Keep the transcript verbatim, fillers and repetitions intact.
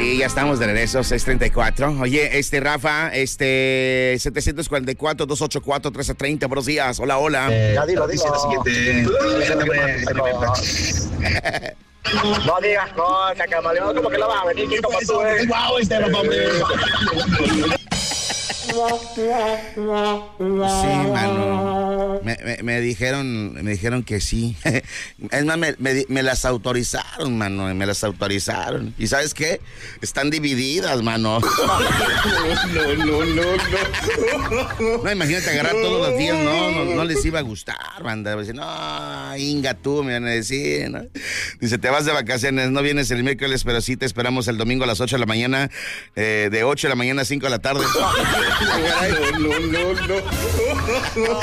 Sí, ya estamos de regreso, seis treinta y cuatro. Oye, este, Rafa, este, setecientos cuarenta y cuatro, doscientos ochenta y cuatro, trece treinta, buenos días, hola, hola. Eh, ya dilo, dilo. No digas cosas, camaleón, como que lo vas a venir, como tú eres. Wow, este era para mí. Sí, mano. Me, me, me dijeron, me dijeron que sí. Es más, me, me, me las autorizaron, mano. Me las autorizaron. ¿Y sabes qué? Están divididas, mano. No, no, no, no. No, imagínate agarrar todos los días. No, no, no les iba a gustar, banda. Decir, no, Inga, tú, me van a decir, ¿no? Dice, te vas de vacaciones, no vienes el miércoles, pero sí te esperamos el domingo a las ocho de la mañana, eh, de ocho de la mañana a cinco de la tarde. No, no, no, no.